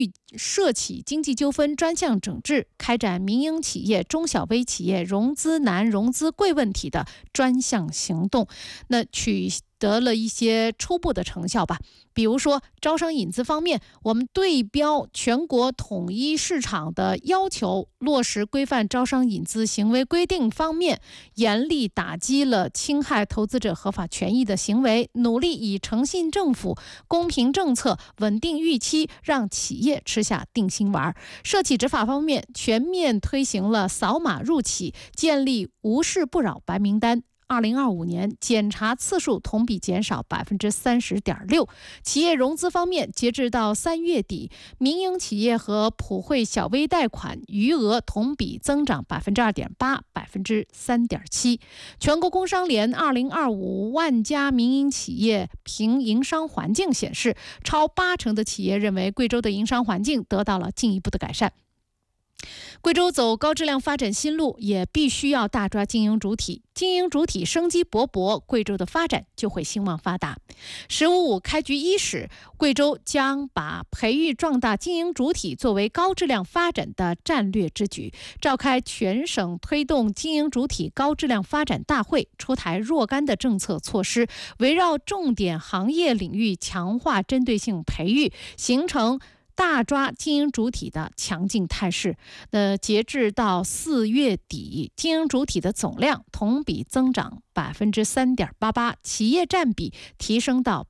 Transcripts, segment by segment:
涉企经济纠纷专项整治，开展民营企业、中小微企业融资难、融资贵问题的专项行动，那取得了一些初步的成效吧。比如说招商引资方面，我们对标全国统一市场的要求，落实规范招商引资行为规定方面，严厉打击了侵害投资者合法权益的行为，努力以诚信政府、公平政策、稳定预期，让企业吃下定心丸。涉企执法方面，全面推行了扫码入企，建立无事不扰白名单。2025年检查次数同比减少30.6%。企业融资方面，截至到3月底，民营企业和普惠小微贷款余额同比增长2.8%、3.7%。全国工商联2025万家民营企业评营商环境显示，超80%的企业认为贵州的营商环境得到了进一步的改善。贵州走高质量发展新路，也必须要大抓经营主体。经营主体生机勃勃，贵州的发展就会兴旺发达。“15+5”开局伊始，贵州将把培育壮大经营主体作为高质量发展的战略之举，召开全省推动经营主体高质量发展大会，出台若干的政策措施，围绕重点行业领域强化针对性培育，形成大抓经营主体的强劲态势。截至到4月底，经营主体的总量同比增长3.88%，企业占比提升到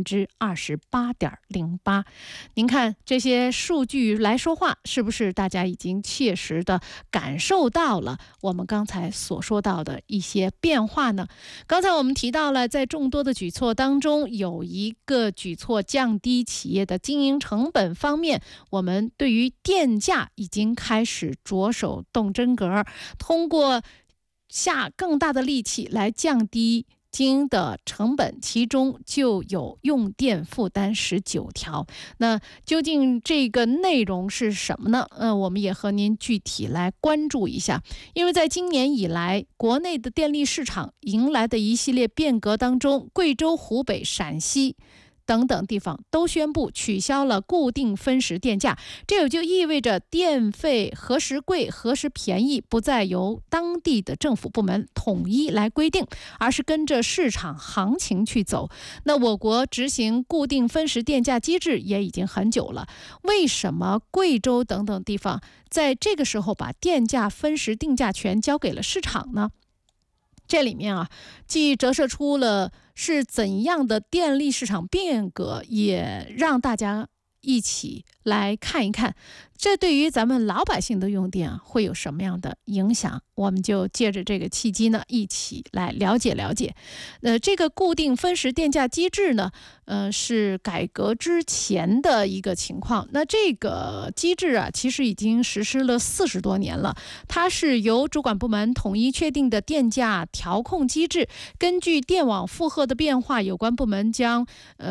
28.08%。您看这些数据来说话，是不是大家已经切实的感受到了我们刚才所说到的一些变化呢？刚才我们提到了，在众多的举措当中，有一个举措降低企业的经营成本方面，我们对于电价已经开始着手动真格，通过下更大的力气来降低经营的成本，其中就有用电负担19条。那究竟这个内容是什么呢？我们也和您具体来关注一下。因为在今年以来，国内的电力市场迎来的一系列变革当中，贵州、湖北、陕西等等地方都宣布取消了固定分时电价，这也就意味着电费何时贵何时便宜不再由当地的政府部门统一来规定，而是跟着市场行情去走。那我国执行固定分时电价机制也已经很久了，为什么贵州等等地方在这个时候把电价分时定价权交给了市场呢？这里面既折射出了是怎样的电力市场变革，也让大家一起来看一看，这对于咱们老百姓的用电会有什么样的影响。我们就借着这个契机呢，一起来了解了解。这个固定分时电价机制呢，是改革之前的一个情况。那这个机制其实已经实施了40多年了。它是由主管部门统一确定的电价调控机制，根据电网负荷的变化，有关部门将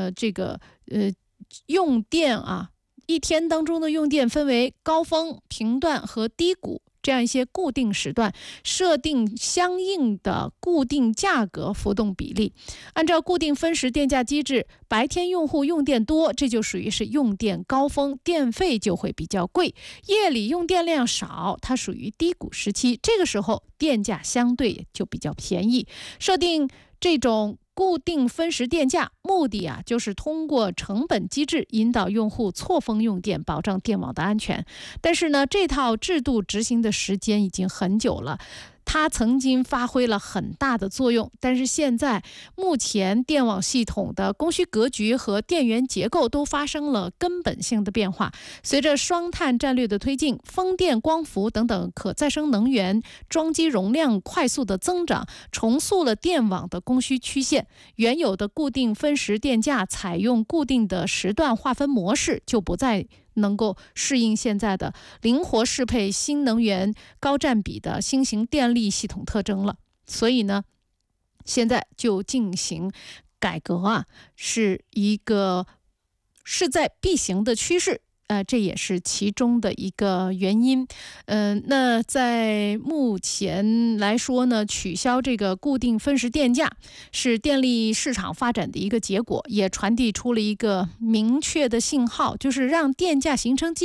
用电一天当中的用电分为高峰、频段和低谷这样一些固定时段，设定相应的固定价格浮动比例。按照固定分时电价机制，白天用户用电多，这就属于是用电高峰，电费就会比较贵；夜里用电量少，它属于低谷时期，这个时候电价相对就比较便宜。设定这种固定分时电价目的就是通过成本机制引导用户错峰用电，保障电网的安全。但是呢，这套制度执行的时间已经很久了，它曾经发挥了很大的作用，但是目前电网系统的供需格局和电源结构都发生了根本性的变化。随着双碳战略的推进，风电、光伏等等可再生能源装机容量快速的增长，重塑了电网的供需曲线。原有的固定分时电价采用固定的时段划分模式，就不再能够适应现在的灵活适配新能源高占比的新型电力系统特征了。所以呢，现在就进行改革是一个势在必行的趋势。 这也是其中的一个原因。那在目前来说呢，取消这个固定分时电价是电力市场发展的一个结果，也传递出了一个明确的信号，就是让电价形成